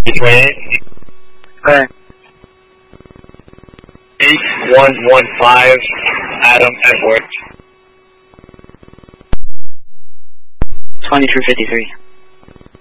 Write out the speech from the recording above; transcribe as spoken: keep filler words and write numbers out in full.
twenty-eight. Okay. eight one one five, Adam Edwards. twenty-two fifty-three.